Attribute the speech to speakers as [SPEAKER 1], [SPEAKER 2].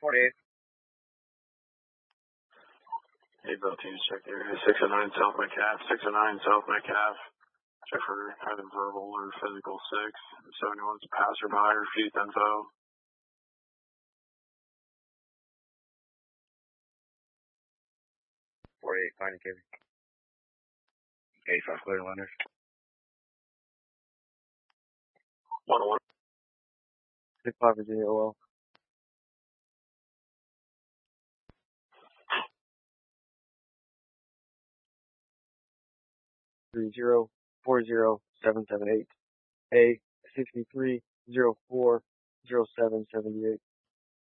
[SPEAKER 1] 48.
[SPEAKER 2] Hey, both teams check there. 609 South Metcalf, 609 South Metcalf. Check for either verbal or physical 6. 71's a passerby or refused info.
[SPEAKER 1] 48, finding Kevin. 85, clear Leonard.
[SPEAKER 2] 101.
[SPEAKER 3] 65 Virginia OL. 3040778. A 63040778.